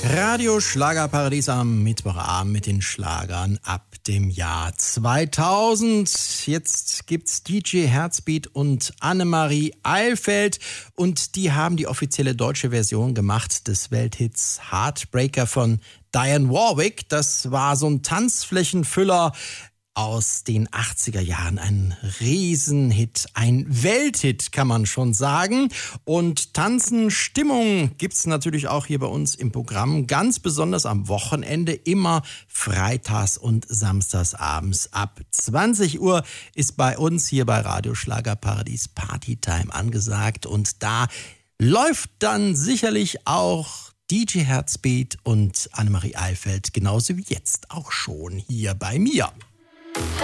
Radio Schlagerparadies am Mittwochabend mit den Schlagern ab dem Jahr 2000. Jetzt gibt's DJ Herzbeat und Annemarie Eilfeld und die haben die offizielle deutsche Version gemacht des Welthits Heartbreaker von Dionne Warwick. Das war so ein Tanzflächenfüller aus den 80er Jahren, ein Riesenhit, ein Welthit kann man schon sagen. Und Tanzen, Stimmung gibt's natürlich auch hier bei uns im Programm, ganz besonders am Wochenende, immer freitags und samstags abends. Ab 20 Uhr ist bei uns hier bei Radio Schlagerparadies Partytime angesagt und da läuft dann sicherlich auch DJ Herzbeat und Annemarie Eilfeld genauso wie jetzt auch schon hier bei mir.